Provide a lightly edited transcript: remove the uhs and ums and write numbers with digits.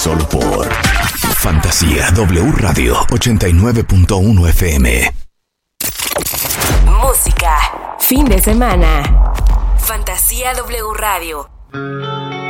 Solo por Fantasía W Radio 89.1 FM. Música. Fin de semana. Fantasía W Radio.